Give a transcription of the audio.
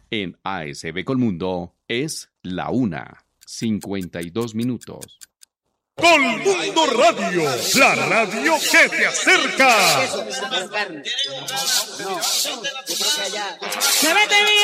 En ASB Colmundo es la 1:52. Colmundo Radio, la radio que te acerca.